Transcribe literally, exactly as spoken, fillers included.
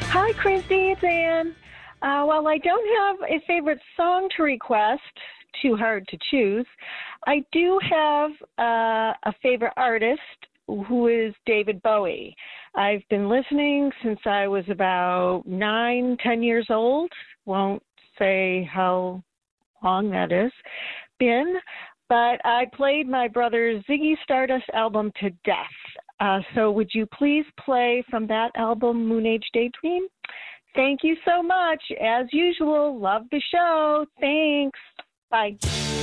Hi, Christy. It's Ann. Uh, while I don't have a favorite song to request, too hard to choose, I do have uh, a favorite artist who is David Bowie. I've been listening since I was about nine, ten years old. Won't say how long that is been, but I played my brother's Ziggy Stardust album to death. Uh, so would you please play from that album, Moon Age Daydream? Thank you so much. As usual, love the show. Thanks. Bye.